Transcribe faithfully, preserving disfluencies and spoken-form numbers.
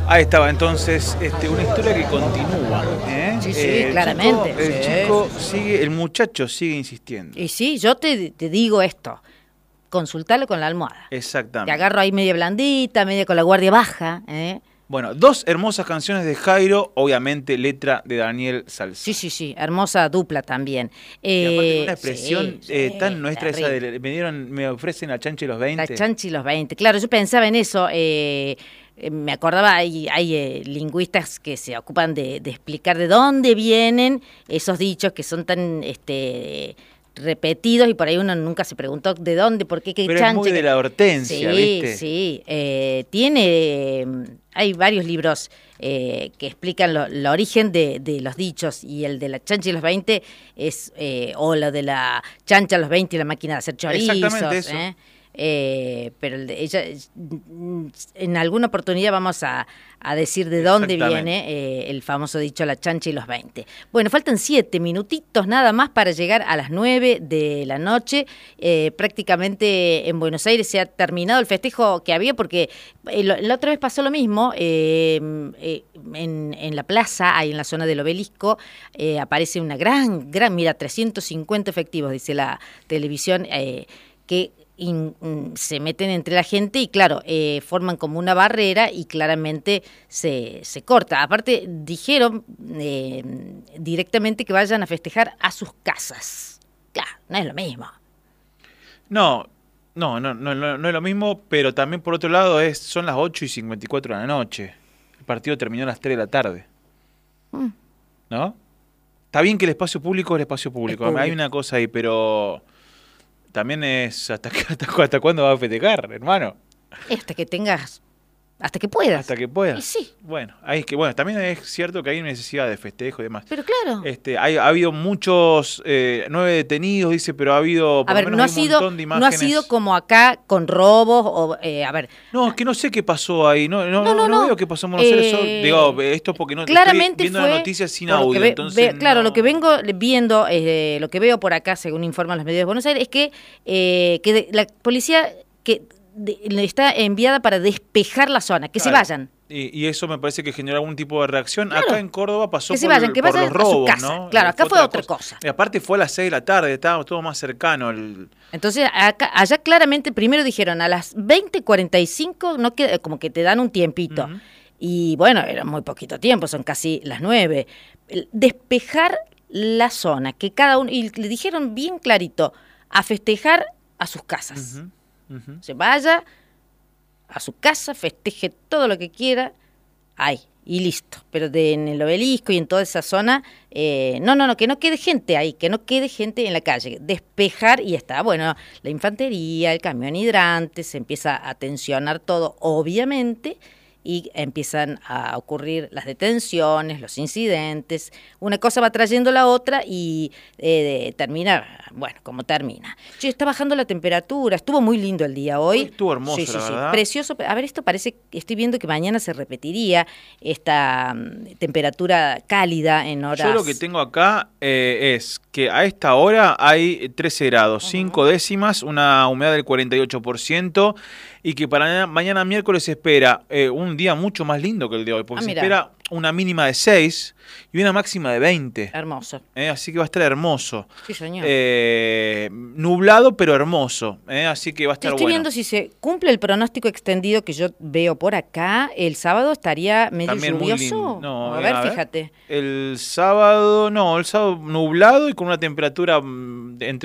Ahí estaba entonces este, una historia que continúa. ¿eh? Sí, sí, Eh, el claramente. Chico, el Sí. chico sigue, el muchacho sigue insistiendo. Y sí, yo te, te digo esto, consultalo con la almohada. Exactamente. Te agarro ahí media blandita, media con la guardia baja. ¿eh? Bueno, dos hermosas canciones de Jairo, obviamente letra de Daniel Salcedo. Sí, sí, sí, hermosa dupla también. Y aparte Eh, una expresión sí, eh, sí, tan nuestra esa terrible. de me dieron, me ofrecen la chancha y los veinte. La chancha y los veinte. Claro, yo pensaba en eso. Eh, eh, me acordaba, hay, hay eh, lingüistas que se ocupan de, de explicar de dónde vienen esos dichos que son tan este repetidos y por ahí uno nunca se preguntó de dónde, por qué, qué Pero chancha. es muy de la hortensia, sí, ¿viste? Sí, eh, tiene, eh, hay varios libros eh, que explican lo, el origen de, de los dichos, y el de la chancha y los veinte es, eh, o lo de la chancha a los veinte y la máquina de hacer chorizos. Exactamente eso. ¿eh? Eh, pero el de ella, en alguna oportunidad vamos a, a decir de dónde viene eh, el famoso dicho la chancha y los veinte. Bueno, faltan siete minutitos nada más para llegar a las nueve de la noche. Eh, prácticamente en Buenos Aires se ha terminado el festejo que había, porque eh, lo, la otra vez pasó lo mismo. Eh, eh, en, en la plaza, ahí en la zona del Obelisco, eh, aparece una gran, gran, mira, trescientos cincuenta efectivos, dice la televisión, eh, que In, se meten entre la gente y claro, eh, forman como una barrera y claramente se, se corta. Aparte dijeron eh, directamente que vayan a festejar a sus casas. Claro, no es lo mismo. No, no, no, no, no, no es lo mismo, pero también por otro lado es son las ocho y cincuenta y cuatro de la noche. El partido terminó a las tres de la tarde. Mm. ¿No? Está bien que el espacio público es el espacio público. público. Hay una cosa ahí, pero también es hasta, hasta, hasta cuándo vas a festejar, hermano. Hasta que tengas, hasta que puedas. Hasta que puedas. Y sí. Bueno, ahí es que bueno, también es cierto que hay necesidad de festejo y demás. Pero claro. Este, hay, ha habido muchos, eh, nueve detenidos, dice, pero ha habido por a ver, lo menos no ha un sido, montón de imágenes. No ha sido como acá con robos o, eh, a ver. No, es que no sé qué pasó ahí, no, no, no, no, no veo qué pasó en Buenos Aires, eh, digo, esto porque no claramente estoy viendo fue, la noticia sin audio, ve, entonces ve, no... Claro, lo que vengo viendo, eh, lo que veo por acá, según informan los medios de Buenos Aires, es que, eh, que de, la policía que de, está enviada para despejar la zona, que claro. se vayan. Y, y eso me parece que generó algún tipo de reacción. Claro. Acá en Córdoba pasó que se por, vayan, que por vayan los robos, a su casa. ¿no? Claro, acá fue, fue otra cosa. cosa. Y aparte fue a las seis de la tarde, estaba todo más cercano. El... Entonces, acá, allá claramente primero dijeron a las veinte cuarenta y cinco, no queda, como que te dan un tiempito. Uh-huh. Y bueno, era muy poquito tiempo, son casi las nueve. Despejar la zona, que cada uno, y le dijeron bien clarito, a festejar a sus casas. Uh-huh. Uh-huh. Se vaya a su casa, festeje todo lo que quiera, ahí, y listo. Pero de, en el Obelisco y en toda esa zona, eh, no, no, no, que no quede gente ahí, que no quede gente en la calle. Despejar y está. Bueno, la infantería, el camión hidrante, se empieza a tensionar todo, obviamente, y empiezan a ocurrir las detenciones, los incidentes. Una cosa va trayendo la otra y eh, termina, bueno, como termina. Che, está bajando la temperatura, estuvo muy lindo el día hoy. Hoy estuvo hermoso, sí, sí, la sí, verdad. Precioso. A ver, esto parece, estoy viendo que mañana se repetiría esta um, temperatura cálida en horas. Yo lo que tengo acá eh, es que a esta hora hay trece grados, uh-huh. cinco décimas, una humedad del cuarenta y ocho por ciento, y que para mañana miércoles se espera eh, un día mucho más lindo que el de hoy, porque ah, se espera una mínima de seis y una máxima de veinte. Hermoso. Eh, así que va a estar hermoso. Sí, señor. Eh, nublado, pero hermoso. Eh, así que va a estar Estoy bueno. viendo si se cumple el pronóstico extendido que yo veo por acá. El sábado estaría medio También lluvioso. No, a ver, a ver, fíjate. El sábado, no, el sábado nublado y con una temperatura entre